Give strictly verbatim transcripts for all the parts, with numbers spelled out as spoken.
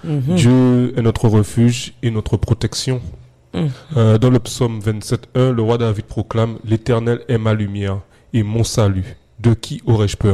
Mm-hmm. Dieu est notre refuge et notre protection. Mm. Euh, dans le psaume vingt-sept un, le roi David proclame « L'Éternel est ma lumière et mon salut. De qui aurais-je peur ?»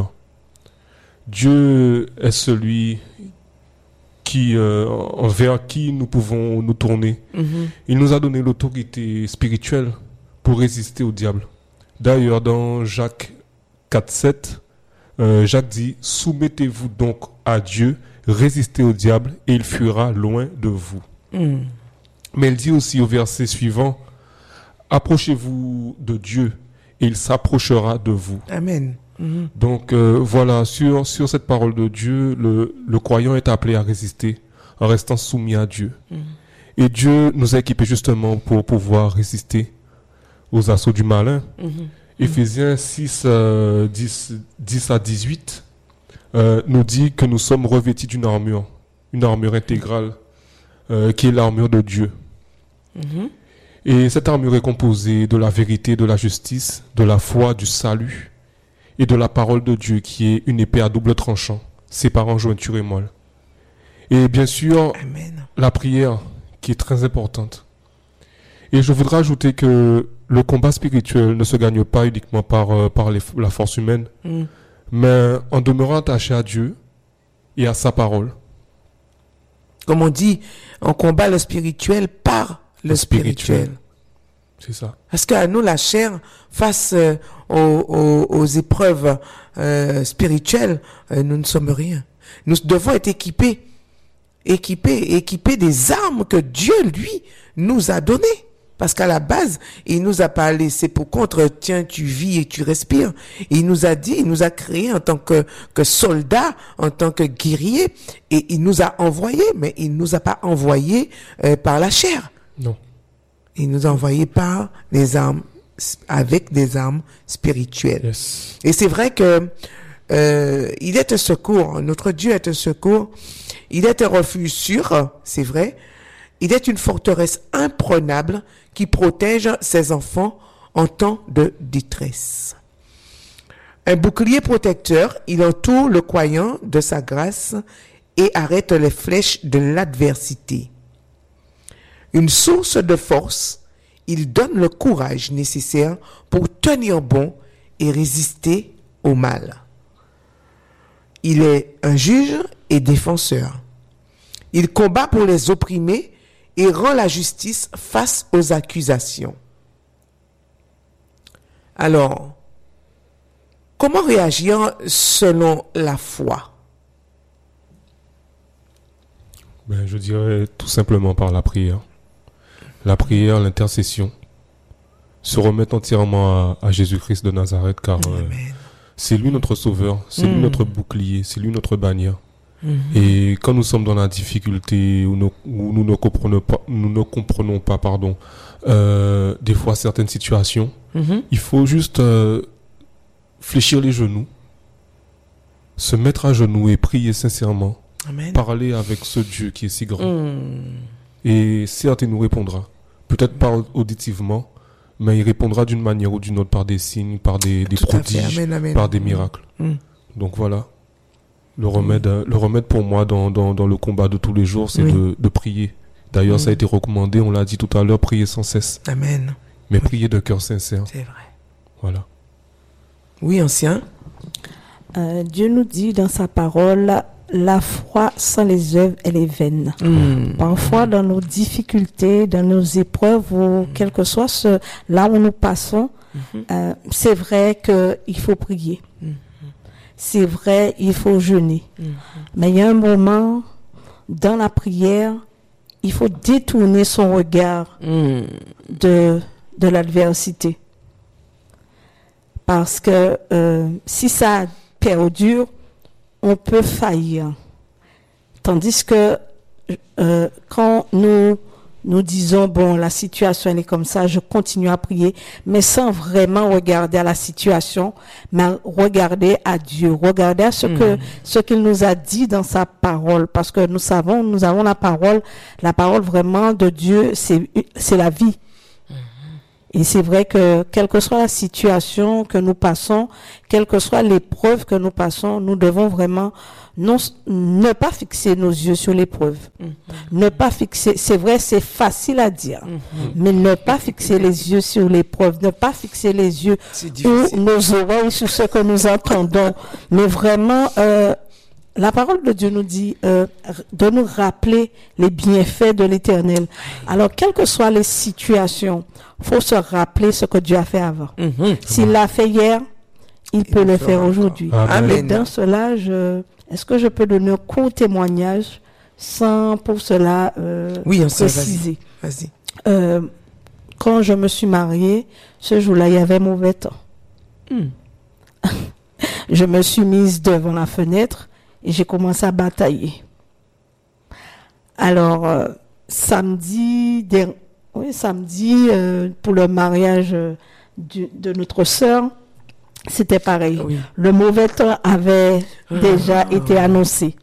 Dieu est celui qui, euh, envers qui nous pouvons nous tourner. Mm-hmm. Il nous a donné l'autorité spirituelle pour résister au diable. D'ailleurs, dans Jacques quatre sept, euh, Jacques dit « Soumettez-vous donc à Dieu, résistez au diable et il fuira loin de vous. Mm. » Mais il dit aussi au verset suivant « Approchez-vous de Dieu et il s'approchera de vous. » Amen. Mm-hmm. Donc euh, voilà, sur, sur cette parole de Dieu, le, le croyant est appelé à résister en restant soumis à Dieu. Mm. Et Dieu nous a équipés justement pour pouvoir résister aux assauts du malin. Mm-hmm. Éphésiens six, euh, dix, dix à dix-huit euh, nous dit que nous sommes revêtis d'une armure, une armure intégrale, euh, qui est l'armure de Dieu. Mm-hmm. Et cette armure est composée de la vérité, de la justice, de la foi, du salut et de la parole de Dieu qui est une épée à double tranchant, séparant jointure et moelle. Et bien sûr, Amen. La prière qui est très importante. Et je voudrais ajouter que le combat spirituel ne se gagne pas uniquement par, euh, par les, la force humaine, mm. mais en demeurant attaché à Dieu et à sa parole. Comme on dit, on combat le spirituel par le, le spirituel. spirituel. C'est ça. Parce qu'à nous, la chair, face euh, aux, aux, aux épreuves euh, spirituelles, euh, nous ne sommes rien. Nous devons être équipés, équipés, équipés des armes que Dieu, lui, nous a données. Parce qu'à la base, il nous a pas laissé pour contre, tiens, tu vis et tu respires. Il nous a dit, il nous a créés en tant que, que soldats, en tant que guerriers, et il nous a envoyés, mais il nous a pas envoyés euh, par la chair. Non. Il nous a envoyés par les armes, avec des armes spirituelles. Yes. Et c'est vrai que euh, il est un secours. Notre Dieu est un secours. Il est un refuge sûr, c'est vrai. Il est une forteresse imprenable qui protège ses enfants en temps de détresse. Un bouclier protecteur, il entoure le croyant de sa grâce et arrête les flèches de l'adversité. Une source de force, il donne le courage nécessaire pour tenir bon et résister au mal. Il est un juge et défenseur. Il combat pour les opprimés et rend la justice face aux accusations. Alors, comment réagir selon la foi? Ben, je dirais tout simplement par la prière. La prière, l'intercession. Se remettre entièrement à, à Jésus-Christ de Nazareth, car euh, c'est lui notre sauveur, c'est mmh. lui notre bouclier, c'est lui notre bannière. Mmh. Et quand nous sommes dans la difficulté, où nous, où nous ne comprenons pas, nous ne comprenons pas, pardon, euh, des fois certaines situations, mmh. il faut juste euh, fléchir les genoux, se mettre à genoux et prier sincèrement. Amen. Parler avec ce Dieu qui est si grand. Mmh. Et certes, il nous répondra. Peut-être pas auditivement, mais il répondra d'une manière ou d'une autre par des signes, par des, des prodiges, amen, amen. Par des miracles. Mmh. Donc voilà. Le remède, mmh. le remède pour moi dans, dans, dans le combat de tous les jours, c'est oui. de, de prier. D'ailleurs, mmh. ça a été recommandé, on l'a dit tout à l'heure, prier sans cesse. Amen. Mais oui. prier de cœur sincère. C'est vrai. Voilà. Oui, ancien. Euh, Dieu nous dit dans sa parole, la foi sans les œuvres, elle est vaine. Mmh. Parfois, dans nos difficultés, dans nos épreuves, ou mmh. quel que soit ce, là où nous passons, mmh. euh, c'est vrai qu'il faut prier. Mmh. C'est vrai, il faut jeûner. Mmh. Mais il y a un moment, dans la prière, il faut détourner son regard mmh. de, de l'adversité. Parce que euh, si ça perdure, on peut faillir. Tandis que euh, quand nous nous disons, bon, la situation elle est comme ça, je continue à prier, mais sans vraiment regarder à la situation, mais regarder à Dieu, regarder à ce mmh. que ce qu'il nous a dit dans sa parole, parce que nous savons, nous avons la parole, la parole vraiment de Dieu, c'est c'est la vie. Mmh. Et c'est vrai que, quelle que soit la situation que nous passons, quelle que soit l'épreuve que nous passons, nous devons vraiment non, ne pas fixer nos yeux sur l'épreuve. Mm-hmm. Ne pas fixer, c'est vrai, c'est facile à dire, mm-hmm. mais ne pas fixer les yeux sur l'épreuve, ne pas fixer les yeux ou nos oreilles sur ce que nous entendons, mais vraiment, euh, la parole de Dieu nous dit euh, de nous rappeler les bienfaits de l'Éternel. Alors, quelles que soient les situations, faut se rappeler ce que Dieu a fait avant. Mm-hmm. S'il l'a fait hier, il, il peut le faire aujourd'hui. Et dans cela, je, est-ce que je peux donner un court témoignage sans pour cela euh, oui, préciser. Vas-y. Vas-y. Euh, quand je me suis mariée, ce jour-là, il y avait mauvais temps. Mm. Je me suis mise devant la fenêtre et j'ai commencé à batailler. Alors, euh, samedi, der- oui, samedi euh, pour le mariage euh, du, de notre sœur, c'était pareil. Oui. Le mauvais temps avait ah. déjà été annoncé.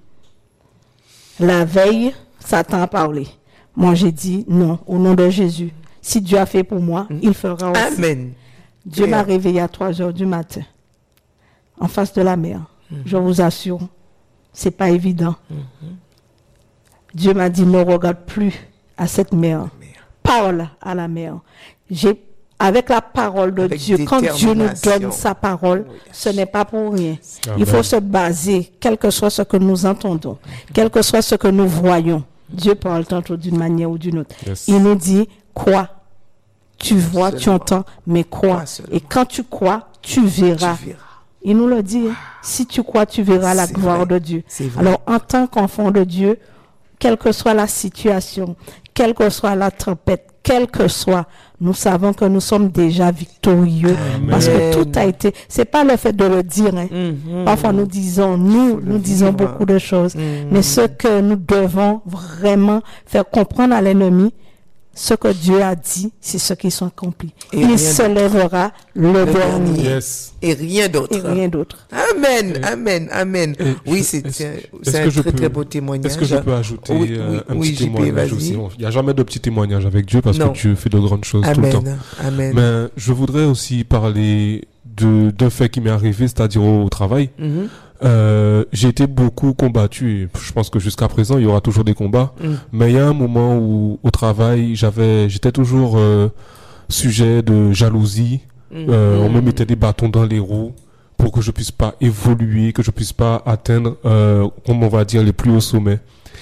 La veille, Satan a parlé. Moi, j'ai dit non, au nom de Jésus. Si Dieu a fait pour moi, mm. il fera aussi. Amen. Dieu yeah. m'a réveillé à trois heures du matin, en face de la mer. Mm. Je vous assure, c'est pas évident. Mm-hmm. Dieu m'a dit, ne regarde plus à cette mer. Parle à la mer. J'ai, avec la parole de avec Dieu, quand Dieu nous donne sa parole, oh, yes. ce n'est pas pour rien. Amen. Il faut se baser, quel que soit ce que nous entendons, quel que soit ce que nous voyons. Dieu parle tantôt d'une manière ou d'une autre. Yes. Il nous dit, crois. Tu vois, seulement. Tu entends, mais crois. Et quand tu crois, tu verras. Tu verras. Il nous le dit. Si tu crois, tu verras la gloire vrai. de Dieu. Alors, en tant qu'enfant de Dieu, quelle que soit la situation, quelle que soit la tempête, quelle que soit, nous savons que nous sommes déjà victorieux. Amen. Parce que tout a été, c'est pas le fait de le dire, hein. Mm-hmm. Parfois nous disons, nous, nous disons vivre. beaucoup de choses. Mm-hmm. Mais ce que nous devons vraiment faire comprendre à l'ennemi, ce que Dieu a dit, c'est ce qui sont accomplis. Et il se lèvera le, le dernier. Yes. Et rien d'autre. Et rien d'autre. Amen, et, amen, amen. Oui, c'est, c'est, c'est un très, peux, très beau témoignage. Est-ce que je peux ajouter oui, oui, un oui, petit témoignage aussi? Il n'y a jamais de petit témoignage avec Dieu parce non. que Dieu fait de grandes choses amen, tout le temps. Amen. Mais je voudrais aussi parler de, d'un fait qui m'est arrivé, c'est-à-dire au travail. Mm-hmm. Euh, j'ai été beaucoup combattu. Je pense que jusqu'à présent, il y aura toujours des combats. Mm. Mais il y a un moment où, au travail, j'avais, j'étais toujours euh, sujet de jalousie. Mm. Euh, mm. On me mettait des bâtons dans les roues pour que je puisse pas évoluer, que je puisse pas atteindre, euh, comme on va dire, les plus hauts sommets.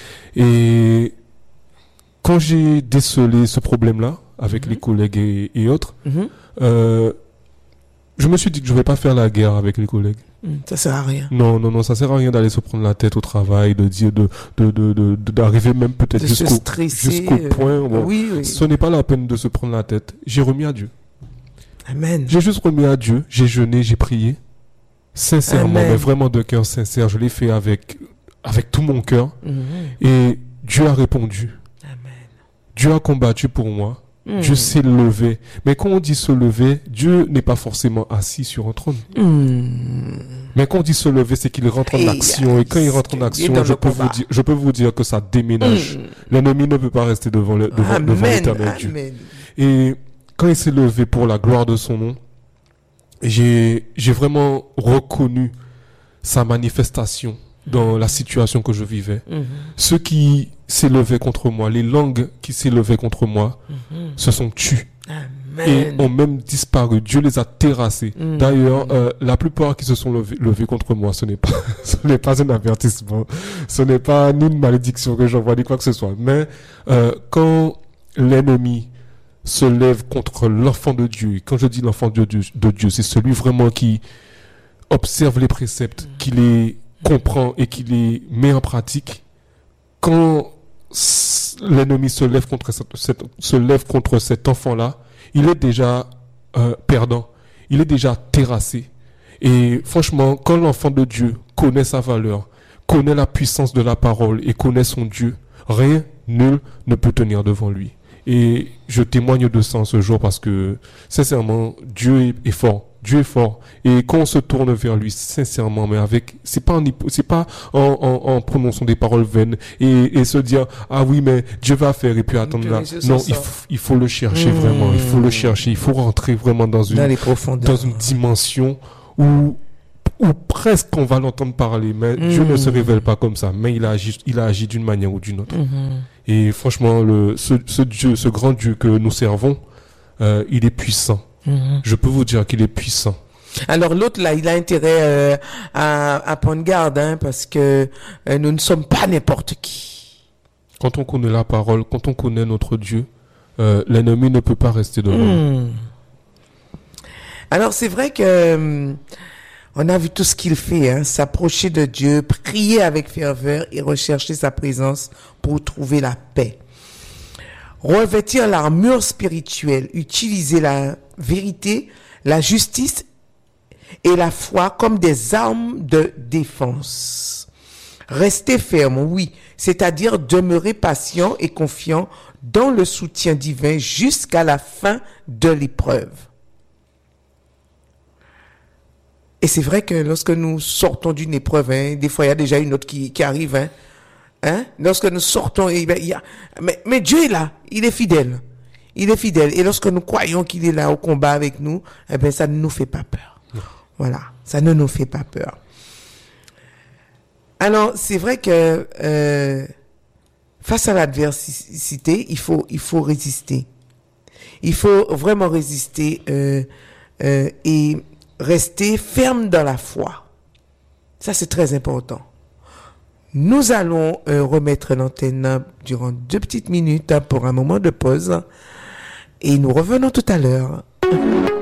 Et quand j'ai décelé ce problème-là avec mm. les collègues et, et autres, mm-hmm. euh, je me suis dit que je vais pas faire la guerre avec les collègues. Ça sert à rien. Non, non, non, ça sert à rien d'aller se prendre la tête au travail, de dire, de, de, de, de, de d'arriver même peut-être de jusqu'au, stresser, jusqu'au point. Bon, oui, oui. Ce n'est pas la peine de se prendre la tête. J'ai remis à Dieu. Amen. J'ai juste remis à Dieu. J'ai jeûné, j'ai prié. Sincèrement, Amen. Mais vraiment de cœur sincère. Je l'ai fait avec, avec tout mon cœur. Mm-hmm. Et Dieu a répondu. Amen. Dieu a combattu pour moi. Mmh. Dieu s'est levé. Mais quand on dit se lever, Dieu n'est pas forcément assis sur un trône. Mmh. Mais quand on dit se lever, c'est qu'il rentre en action. Et quand il rentre en action, je peux, vous dire, je peux vous dire que ça déménage. Mmh. L'ennemi ne peut pas rester devant, le, devant, Amen, devant l'éternel Dieu. Et quand il s'est levé pour la gloire de son nom, j'ai, j'ai vraiment reconnu sa manifestation dans la situation que je vivais. Mmh. Ceux qui s'élevaient contre moi, les langues qui s'élevaient contre moi, mmh. se sont tues. Amen. Et ont même disparu. Dieu les a terrassés. Mmh. D'ailleurs, euh, la plupart qui se sont levés, levés contre moi, ce n'est pas, ce n'est pas un avertissement. Ce n'est pas ni une malédiction que j'envoie, ni quoi que ce soit. Mais, euh, quand l'ennemi se lève contre l'enfant de Dieu, et quand je dis l'enfant de Dieu, de Dieu, c'est celui vraiment qui observe les préceptes, mmh. qui les comprend et qui les met en pratique. Quand l'ennemi se lève contre cette, cette, se lève contre cet enfant-là, il est déjà euh, perdant, il est déjà terrassé. Et franchement, quand l'enfant de Dieu connaît sa valeur, connaît la puissance de la parole et connaît son Dieu, rien, nul ne peut tenir devant lui. Et je témoigne de ça en ce jour parce que, sincèrement, Dieu est, est fort. Dieu est fort. Et quand on se tourne vers lui sincèrement, mais avec, c'est pas en, c'est pas en, en, en prononçant des paroles vaines et, et se dire, ah oui, mais Dieu va faire et puis attendre là. Non, il faut, il faut le chercher mmh. vraiment. Il faut le chercher. Il faut rentrer vraiment dans une, dans les profondeurs. Dans une dimension où, ou presque on va l'entendre parler, mais mmh. Dieu ne se révèle pas comme ça, mais il a agi, il a agi d'une manière ou d'une autre. Mmh. Et franchement, le, ce, ce Dieu, ce grand Dieu que nous servons, euh, il est puissant. Mmh. Je peux vous dire qu'il est puissant. Alors l'autre là, il a intérêt euh, à, à prendre garde, hein, parce que euh, nous ne sommes pas n'importe qui. Quand on connaît la parole, quand on connaît notre Dieu, euh, l'ennemi ne peut pas rester devant. Mmh. Alors c'est vrai que euh, on a vu tout ce qu'il fait, hein, s'approcher de Dieu, prier avec ferveur et rechercher sa présence pour trouver la paix. Revêtir l'armure spirituelle, utiliser la vérité, la justice et la foi comme des armes de défense. Rester ferme, oui, c'est-à-dire demeurer patient et confiant dans le soutien divin jusqu'à la fin de l'épreuve. Et c'est vrai que lorsque nous sortons d'une épreuve, hein, des fois il y a déjà une autre qui, qui arrive, hein, hein, lorsque nous sortons, il y a, mais, mais Dieu est là, il est fidèle, il est fidèle. Et lorsque nous croyons qu'il est là au combat avec nous, eh ben ça ne nous fait pas peur. Non. Voilà, ça ne nous fait pas peur. Alors c'est vrai que euh, face à l'adversité, il faut, il faut résister. Il faut vraiment résister euh, euh, et rester ferme dans la foi. Ça, c'est très important. Nous allons euh, remettre l'antenne durant deux petites minutes hein, pour un moment de pause. Et nous revenons tout à l'heure.